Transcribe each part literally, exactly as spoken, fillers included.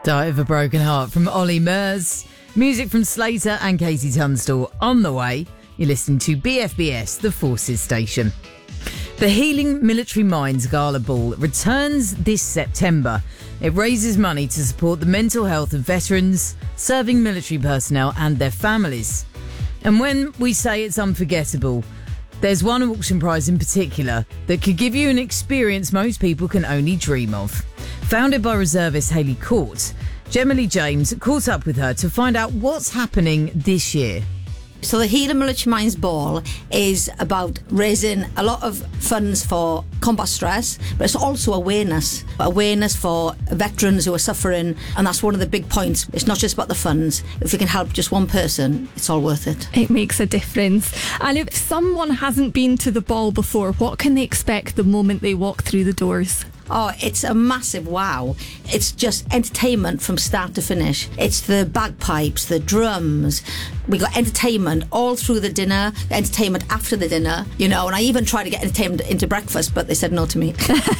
Die of a Broken Heart from Ollie Murs. Music from Slater and Katie Tunstall on the way. You're listening to B F B S, the Forces Station. The Healing Military Minds Gala Ball returns this September. It raises money to support the mental health of veterans, serving military personnel and their families. And when we say it's unforgettable, there's one auction prize in particular that could give you an experience most people can only dream of. Founded by reservist Hayley Court, Gemma Lee James caught up with her to find out what's happening this year. So the Healing Military Minds Ball is about raising a lot of funds for combat stress, but it's also awareness. Awareness for veterans who are suffering, and that's one of the big points. It's not just about the funds. If we can help just one person, it's all worth it. It makes a difference. And if someone hasn't been to the ball before, what can they expect the moment they walk through the doors? Oh, it's a massive wow. It's just entertainment from start to finish. It's the bagpipes, the drums. We got entertainment all through the dinner, entertainment after the dinner, you know, and I even tried to get entertainment into breakfast, but they said no to me.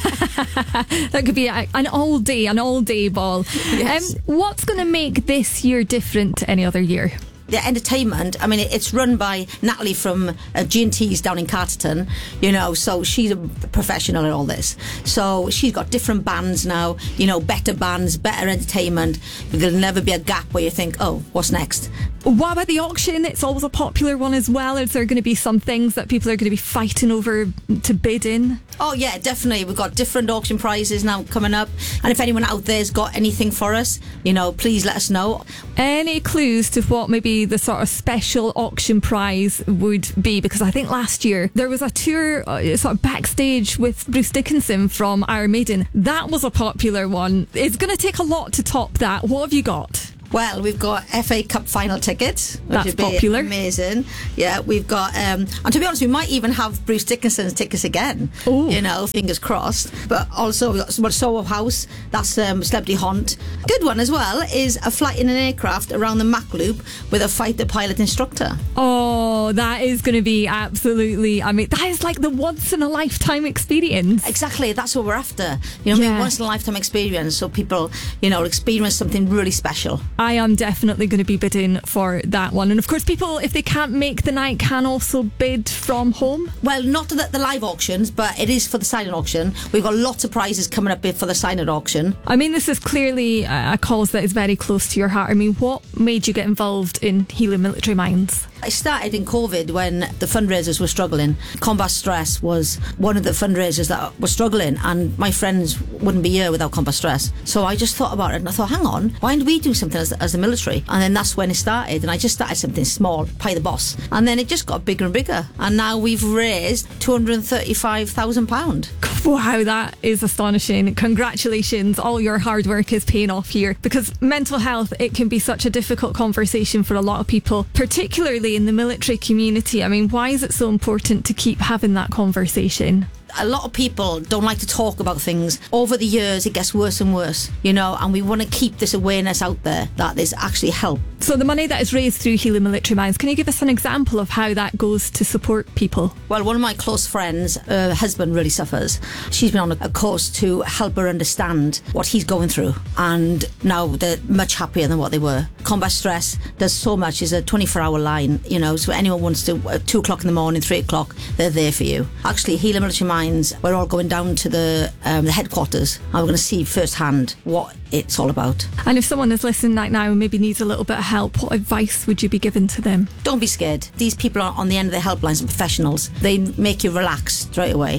That could be a, an all day, an all day ball. Yes. Um, what's going to make this year different to any other year? The entertainment, I mean, it's run by Natalie from uh, G and T's down in Carterton, you know, so she's a professional at all this. So she's got different bands now, you know, better bands, better entertainment. There'll never be a gap where you think, oh, what's next? What about the auction? It's always a popular one as well. Is there going to be some things that people are going to be fighting over to bid in? Oh, yeah, definitely. We've got different auction prizes now coming up. And if anyone out there's got anything for us, you know, please let us know. Any clues to what maybe the sort of special auction prize would be? Because I think last year there was a tour uh, sort of backstage with Bruce Dickinson from Iron Maiden. That was a popular one. It's going to take a lot to top that. What have you got? Well, we've got F A Cup final tickets, which That's would be popular. Amazing. Yeah, we've got, um, and to be honest, we might even have Bruce Dickinson's tickets again. Ooh. You know, fingers crossed. But also, we've got well, Soho House, that's um, Celebrity Haunt. Good one as well is a flight in an aircraft around the Mach Loop with a fighter pilot instructor. Oh, that is going to be absolutely, I mean, that is like the once in a lifetime experience. Exactly, that's what we're after. You know, Yeah. I mean, once in a lifetime experience, so people, you know, experience something really special. I am definitely going to be bidding for that one. And of course, people, if they can't make the night, can also bid from home. Well, not the, the live auctions, but it is for the silent auction. We've got lots of prizes coming up for the silent auction. I mean, this is clearly a cause that is very close to your heart. I mean, what made you get involved in Healing Military Minds? I started in COVID when the fundraisers were struggling. Combat Stress was one of the fundraisers that were struggling, and my friends wouldn't be here without Combat Stress. So I just thought about it and I thought, hang on, why don't we do something as, as the military? And then that's when it started, and I just started something small, Pie the Boss. And then it just got bigger and bigger, and now we've raised two hundred thirty-five thousand pounds. Wow, that is astonishing. Congratulations. All your hard work is paying off here, because mental health, it can be such a difficult conversation for a lot of people, particularly in the military community. I mean, why is it so important to keep having that conversation? A lot of people don't like to talk about things. Over the years, it gets worse and worse, you know, and we want to keep this awareness out there that there's actually help. So the money that is raised through Healing Military Minds, can you give us an example of how that goes to support people? Well, one of my close friends, her husband really suffers. She's been on a course to help her understand what he's going through, and now they're much happier than what they were. Combat Stress does so much. It's a twenty-four hour line, you know, so anyone wants to, uh, two o'clock in the morning, three o'clock, they're there for you. Actually, Healing Military Minds, we're all going down to the um, the headquarters, and we're going to see firsthand what it's all about. And if someone is listening right now and maybe needs a little bit of help, what advice would you be giving to them? Don't be scared. These people are on the end of the helplines and professionals. They make you relax straight away.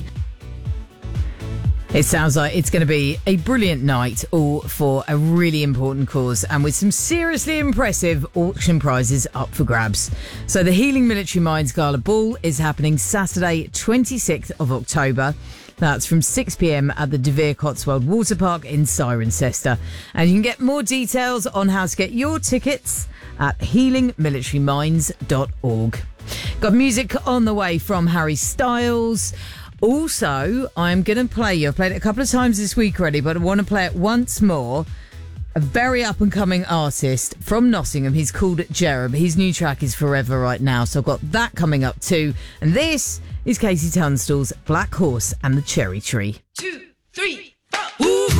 It sounds like it's going to be a brilliant night, all for a really important cause, and with some seriously impressive auction prizes up for grabs. So the Healing Military Minds Gala Ball is happening Saturday, twenty-sixth of October. That's from six p.m. at the De Vere Cotswold Water Park in Cirencester. And you can get more details on how to get your tickets at healing military minds dot org. Got music on the way from Harry Styles. Also, I'm going to play you. I've played it a couple of times this week already, but I want to play it once more. A very up-and-coming artist from Nottingham. He's called Jerub. His new track is Forever right now, so I've got that coming up too. And this is Katie Tunstall's Black Horse and the Cherry Tree. Two, three, four. Ooh.